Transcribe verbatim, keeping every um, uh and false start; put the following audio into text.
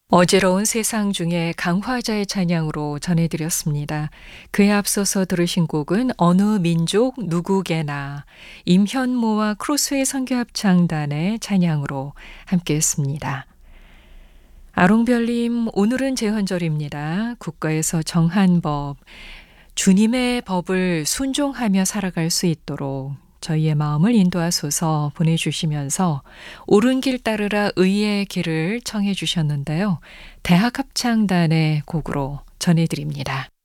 어지러운 세상 중에 강화자의 찬양으로 전해드렸습니다. 그에 앞서서 들으신 곡은 어느 민족 누구게나 임현모와 크로스의 선교합창단의 찬양으로 함께했습니다. 아롱별님, 오늘은 제헌절입니다. 국가에서 정한 법, 주님의 법을 순종하며 살아갈 수 있도록 저희의 마음을 인도하소서 보내주시면서 옳은 길 따르라 의의 길을 청해 주셨는데요. 대학합창단의 곡으로 전해드립니다.